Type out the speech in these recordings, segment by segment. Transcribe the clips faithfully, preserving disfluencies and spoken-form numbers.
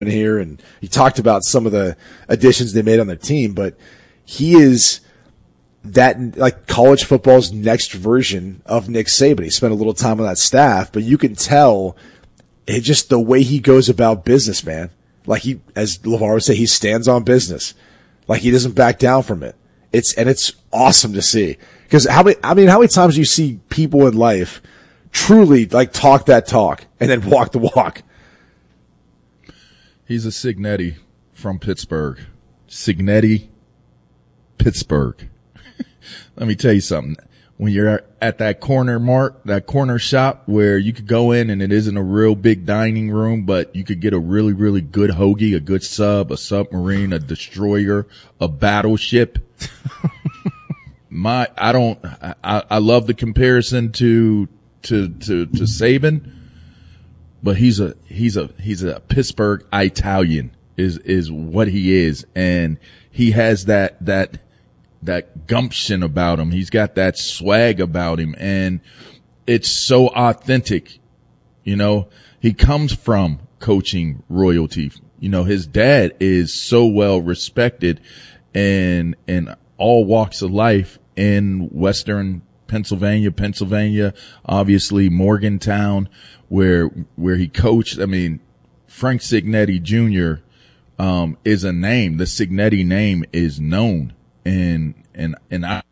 here, and he talked about some of the additions they made on their team, but he is that, like, college football's next version of Nick Saban. He spent a little time on that staff, but you can tell it just the way he goes about business, man. Like, he, as LeVar would say, he stands on business. Like, he doesn't back down from it. It's, and it's awesome to see. Cause how many, I mean, how many times do you see people in life truly, like, talk that talk and then walk the walk? He's a Cignetti from Pittsburgh. Cignetti, Pittsburgh. Let me tell you something. When you're at that corner mark, that corner shop where you could go in and it isn't a real big dining room, but you could get a really, really good hoagie, a good sub, a submarine, a destroyer, a battleship. My, I don't, I, I love the comparison to, to, to, to Saban, but he's a, he's a, he's a Pittsburgh Italian is, is what he is. And he has that, that, that gumption about him. He's got that swag about him, and it's so authentic. You know, he comes from coaching royalty. You know, his dad is so well respected and in all walks of life in Western Pennsylvania, Pennsylvania, obviously Morgantown, where, where he coached. I mean, Frank Cignetti Junior, um, is a name. The Cignetti name is known. And, and, and I,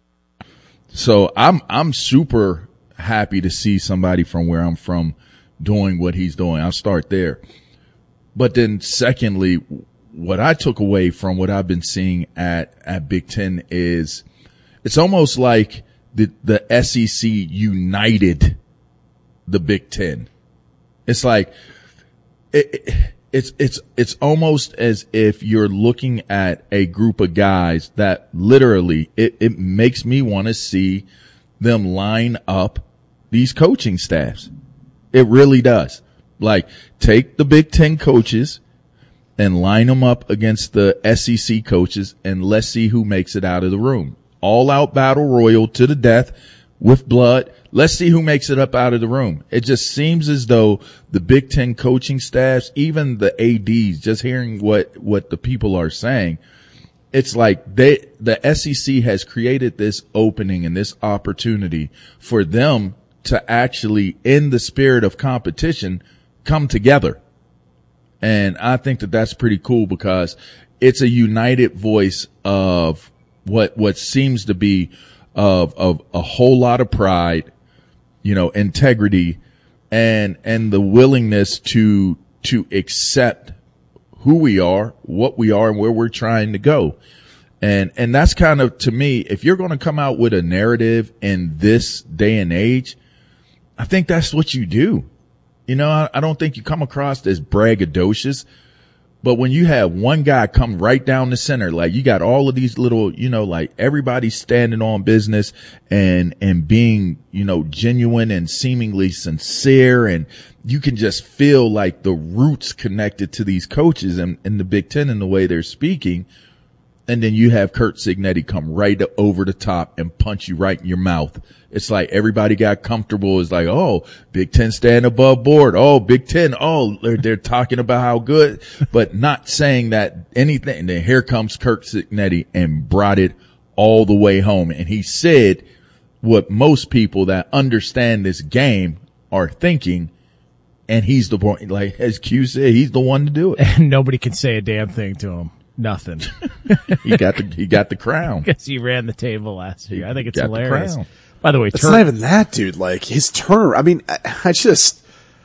so I'm, I'm super happy to see somebody from where I'm from doing what he's doing. I'll start there. But then secondly, what I took away from what I've been seeing at, at Big Ten is it's almost like the, the S E C united the Big Ten. It's like, it, it It's, it's, it's almost as if you're looking at a group of guys that literally it, it makes me want to see them line up these coaching staffs. It really does. Like, take the Big Ten coaches and line them up against the S E C coaches, and let's see who makes it out of the room. All out battle royal to the death with blood. Let's see who makes it up out of the room. It just seems as though the Big Ten coaching staffs, even the A Ds, just hearing what, what the people are saying, it's like they, the S E C has created this opening and this opportunity for them to actually, in the spirit of competition, come together. And I think that that's pretty cool because it's a united voice of what, what seems to be of, of a whole lot of pride, you know, integrity, and, and the willingness to, to accept who we are, what we are, and where we're trying to go. And, and that's kind of, to me, if you're going to come out with a narrative in this day and age, I think that's what you do. You know, I, I don't think you come across as braggadocious, but when you have one guy come right down the center, like you got all of these little, you know, like everybody standing on business and, and being, you know, genuine and seemingly sincere. And you can just feel like the roots connected to these coaches and, and the Big Ten in the way they're speaking. And then you have Curt Cignetti come right over the top and punch you right in your mouth. It's like everybody got comfortable. It's like, oh, Big Ten stand above board. Oh, Big Ten. Oh, they're, they're talking about how good, but not saying that anything. And then here comes Curt Cignetti and brought it all the way home. And he said what most people that understand this game are thinking. And he's the point, like as Q said, he's the one to do it. And nobody can say a damn thing to him. Nothing. he got the he got the crown because he ran the table last year. He I think it's got hilarious. the crown. By the way, it's Tur- not even that, dude. Like his turn. I mean, I, I just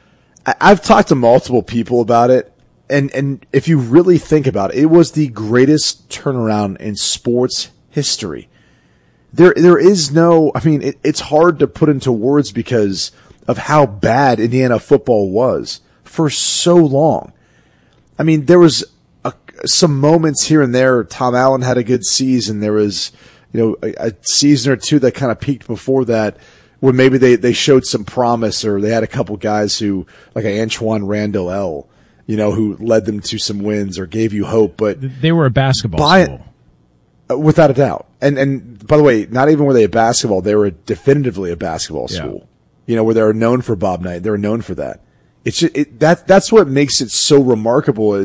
I, I've talked to multiple people about it, and and if you really think about it, it was the greatest turnaround in sports history. There there is no. I mean, it, it's hard to put into words because of how bad Indiana football was for so long. I mean, there was some moments here and there. Tom Allen had a good season. There was, you know, a, a season or two that kind of peaked before that where maybe they, they showed some promise, or they had a couple guys who, like a Antoine Randall L, you know, who led them to some wins or gave you hope. But they were a basketball by, school. Uh, without a doubt. And, and by the way, not even were they a basketball, they were definitively a basketball school. Yeah. You know, where they were known for Bob Knight. They were known for that. It's just, it, that that's what makes it so remarkable.